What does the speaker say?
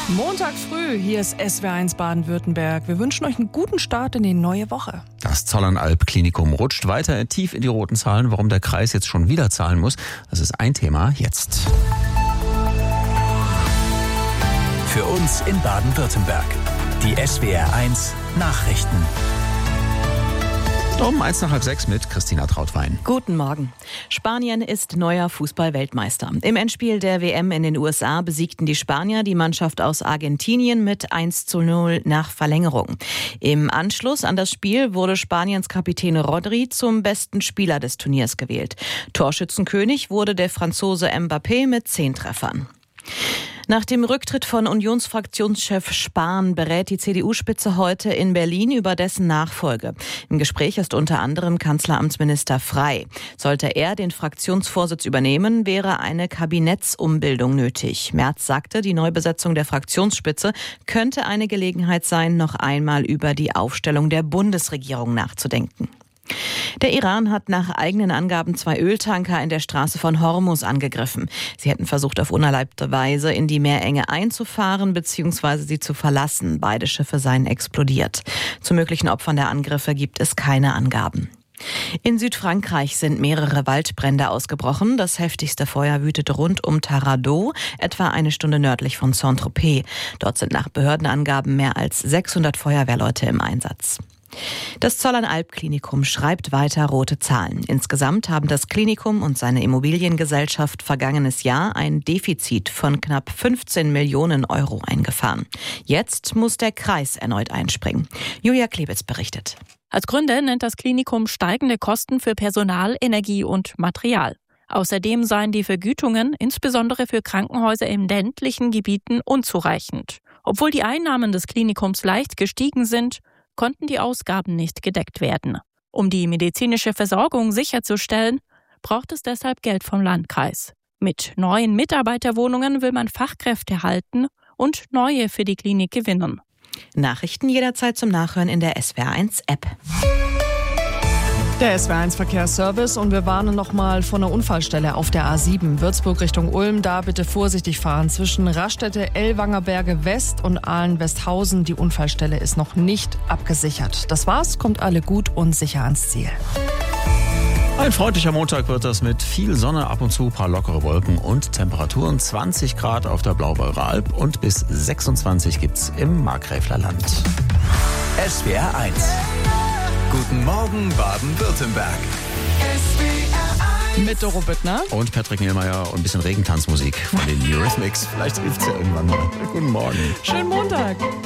Montag früh, hier ist SWR1 Baden-Württemberg. Wir wünschen euch einen guten Start in die neue Woche. Das Zollernalb-Klinikum rutscht weiter tief in die roten Zahlen. Warum der Kreis jetzt schon wieder zahlen muss, das ist ein Thema jetzt. Für uns in Baden-Württemberg. Die SWR1 Nachrichten. Um 5:01 mit Christina Trautwein. Guten Morgen. Spanien ist neuer Fußball-Weltmeister. Im Endspiel der WM in den USA besiegten die Spanier die Mannschaft aus Argentinien mit 1:0 nach Verlängerung. Im Anschluss an das Spiel wurde Spaniens Kapitän Rodri zum besten Spieler des Turniers gewählt. Torschützenkönig wurde der Franzose Mbappé mit 10 Treffern. Nach dem Rücktritt von Unionsfraktionschef Spahn berät die CDU-Spitze heute in Berlin über dessen Nachfolge. Im Gespräch ist unter anderem Kanzleramtsminister Frey. Sollte er den Fraktionsvorsitz übernehmen, wäre eine Kabinettsumbildung nötig. Merz sagte, die Neubesetzung der Fraktionsspitze könnte eine Gelegenheit sein, noch einmal über die Aufstellung der Bundesregierung nachzudenken. Der Iran hat nach eigenen Angaben 2 Öltanker in der Straße von Hormuz angegriffen. Sie hätten versucht, auf unerlaubte Weise in die Meerenge einzufahren bzw. sie zu verlassen. Beide Schiffe seien explodiert. Zu möglichen Opfern der Angriffe gibt es keine Angaben. In Südfrankreich sind mehrere Waldbrände ausgebrochen. Das heftigste Feuer wütete rund um Taradot, etwa eine Stunde nördlich von Saint-Tropez. Dort sind nach Behördenangaben mehr als 600 Feuerwehrleute im Einsatz. Das Zollernalb-Klinikum schreibt weiter rote Zahlen. Insgesamt haben das Klinikum und seine Immobiliengesellschaft vergangenes Jahr ein Defizit von knapp 15 Millionen Euro eingefahren. Jetzt muss der Kreis erneut einspringen. Julia Klebitz berichtet. Als Gründe nennt das Klinikum steigende Kosten für Personal, Energie und Material. Außerdem seien die Vergütungen, insbesondere für Krankenhäuser in ländlichen Gebieten, unzureichend. Obwohl die Einnahmen des Klinikums leicht gestiegen sind, konnten die Ausgaben nicht gedeckt werden. Um die medizinische Versorgung sicherzustellen, braucht es deshalb Geld vom Landkreis. Mit neuen Mitarbeiterwohnungen will man Fachkräfte halten und neue für die Klinik gewinnen. Nachrichten jederzeit zum Nachhören in der SWR1-App. Der SWR1 Verkehrsservice und wir warnen nochmal von einer Unfallstelle auf der A7 Würzburg Richtung Ulm. Da bitte vorsichtig fahren zwischen Raststätte Ellwangerberge West und Ahlen-Westhausen. Die Unfallstelle ist noch nicht abgesichert. Das war's, kommt alle gut und sicher ans Ziel. Ein freundlicher Montag wird das mit viel Sonne, ab und zu ein paar lockere Wolken und Temperaturen. 20 Grad auf der Blaubeurer Alb und bis 26 gibt's im Markgräfler Land. SWR1 Guten Morgen Baden-Württemberg. Mit Doro Büttner Und Patrick Niemeyer und ein bisschen Regentanzmusik von den Eurythmics. Vielleicht hilft's ja irgendwann mal. Guten Morgen. Schönen Montag.